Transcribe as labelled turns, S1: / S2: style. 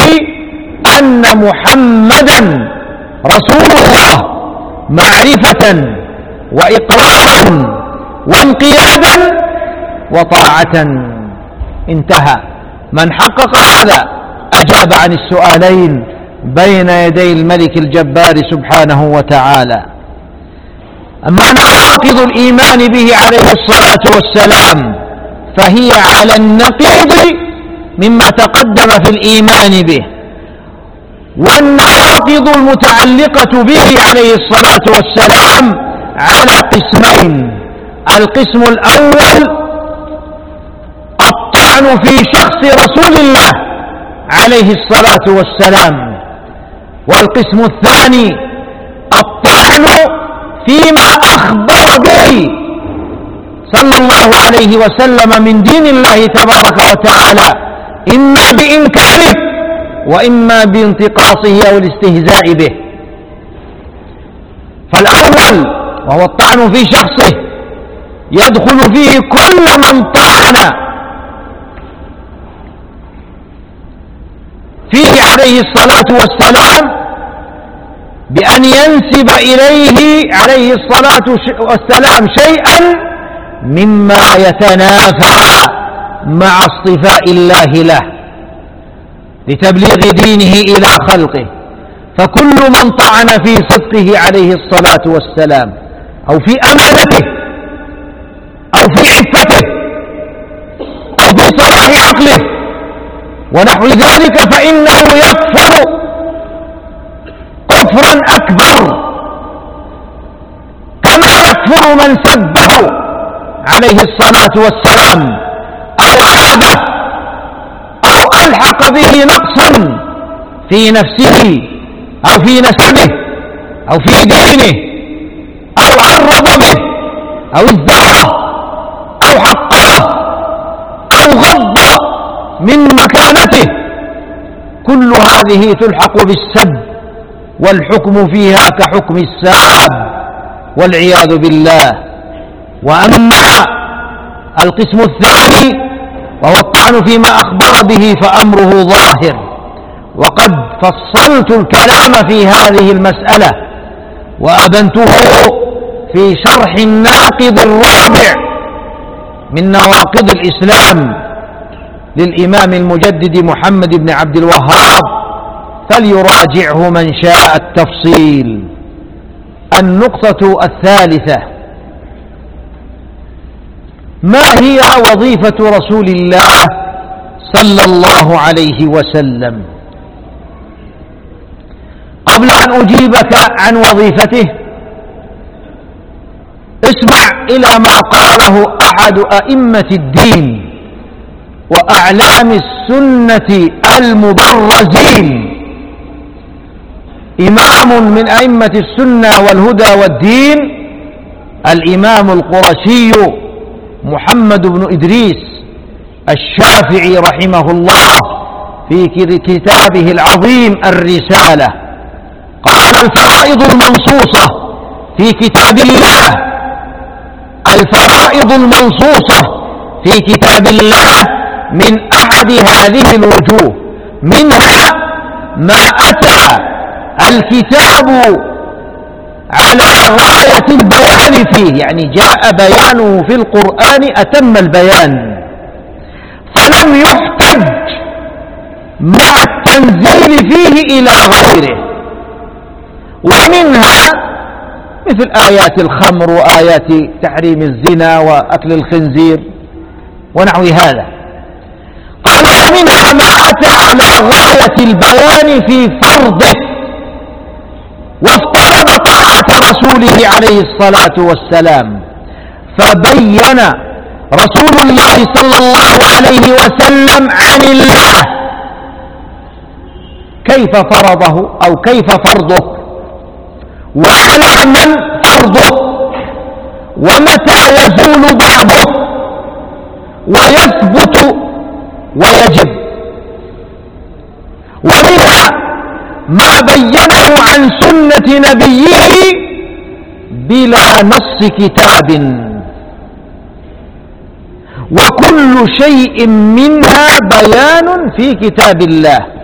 S1: أن محمدا رسول الله معرفة وإقرارا وانقيادا وطاعة. انتهى. من حقق هذا أجاب عن السؤالين بين يدي الملك الجبار سبحانه وتعالى. أما نواقض الإيمان به عليه الصلاة والسلام فهي على النقيض مما تقدم في الإيمان به. والنواقض المتعلقة به عليه الصلاة والسلام على قسمين: القسم الأول الطعن في شخص رسول الله عليه الصلاة والسلام، والقسم الثاني الطعن فيما أخبر به صلى الله عليه وسلم من دين الله تبارك وتعالى، إما بإنكاره وإما بانتقاصه أو الاستهزاء به. فالأول وهو الطعن في شخصه يدخل فيه كل من طعن فيه عليه الصلاة والسلام بأن ينسب إليه عليه الصلاة والسلام شيئا مما يتنافى مع اصطفاء الله له لتبليغ دينه إلى خلقه. فكل من طعن في صدقه عليه الصلاة والسلام أو في أمانته أو في عفته أو في صلاح عقله ونحو ذلك فإنه يكفر كفرا أكبر، كما يكفر من سبه عليه الصلاة والسلام أو عابه أو ألحق به نقصا في نفسه أو في نسبه أو في دينه أو عرض به أو ازدره أو حقره أو غض من مكانته. كل هذه تلحق بالسب والحكم فيها كحكم الساب والعياذ بالله. وأما القسم الثاني وهو الطعن فيما أخبر به فأمره ظاهر، وقد فصلت الكلام في هذه المسألة وأبنته في شرح الناقض الرابع من نواقض الإسلام للإمام المجدد محمد بن عبد الوهاب، فليراجعه من شاء التفصيل. النقطة الثالثة: ما هي وظيفة رسول الله صلى الله عليه وسلم؟ قبل أن أجيبك عن وظيفته اسمع إلى ما قاله أحد أئمة الدين وأعلام السنة المبرزين، إمام من أئمة السنة والهدى والدين، الإمام القرشي محمد بن إدريس الشافعي رحمه الله في كتابه العظيم الرسالة. قال: الفرائض المنصوصة في كتاب الله، الفرائض المنصوصة في كتاب الله من أحد هذه الوجوه، منها ما أتى الكتاب على غاية البيان فيه، يعني جاء بيانه في القرآن أتم البيان، فلم يحتج مع التنزيل فيه إلى غيره. ومنها مثل آيات الخمر وآيات تحريم الزنا وأكل الخنزير ونحو هذا. قال: ومنها ما أتى على غاية البيان في فرضه وافترض طاعة رسوله عليه الصلاة والسلام، فبين رسول الله صلى الله عليه وسلم عن الله كيف فرضه أو كيف فرضه، وعلى من فرضه، ومتى يزول بعضه ويثبت ويجب. ومنها ما بينه عن سنة نبيه بلا نص كتاب، وكل شيء منها بيان في كتاب الله.